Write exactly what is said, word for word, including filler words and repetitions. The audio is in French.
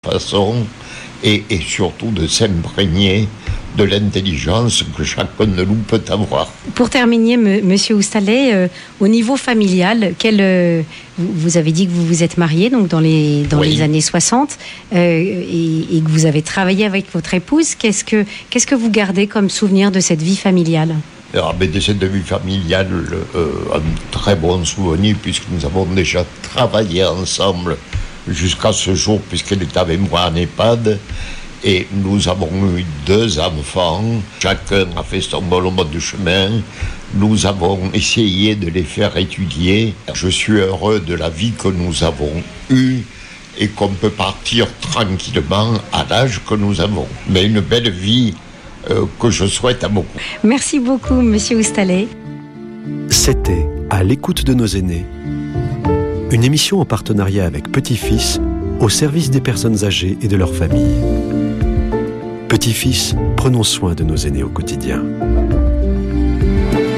façon et, et surtout de s'imprégner de l'intelligence que chacun de nous peut avoir. Pour terminer, m- Monsieur Oustalet, euh, au niveau familial, quel, euh, vous, vous avez dit que vous vous êtes marié donc dans les dans Oui. les années soixante euh, et, et que vous avez travaillé avec votre épouse. Qu'est-ce que qu'est-ce que vous gardez comme souvenir de cette vie familiale? Alors, mais de cette vie familiale, euh, un très bon souvenir puisque nous avons déjà travaillé ensemble jusqu'à ce jour puisqu'elle est avec moi en EHPAD. Et nous avons eu deux enfants, chacun a fait son bonhomme de chemin. Nous avons essayé de les faire étudier. Je suis heureux de la vie que nous avons eue et qu'on peut partir tranquillement à l'âge que nous avons. Mais une belle vie euh, que je souhaite à beaucoup. Merci beaucoup, Monsieur Oustalet. C'était À l'écoute de nos aînés, une émission en partenariat avec Petit-Fils au service des personnes âgées et de leurs familles. Petit-Fils, prenons soin de nos aînés au quotidien.